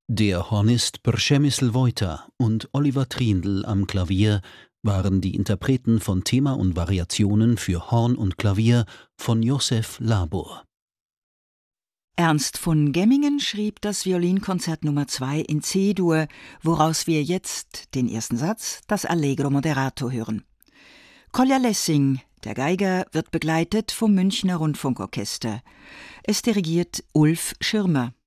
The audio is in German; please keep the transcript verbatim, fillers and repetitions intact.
Der Hornist Przemysl Wojta und Oliver Triendl am Klavier waren die Interpreten von Thema und Variationen für Horn und Klavier von Josef Labor. Ernst von Gemmingen schrieb das Violinkonzert Nummer zwei in C-Dur, woraus wir jetzt den ersten Satz, das Allegro moderato, hören. Kolja Lessing, der Geiger, wird begleitet vom Münchner Rundfunkorchester. Es dirigiert Ulf Schirmer.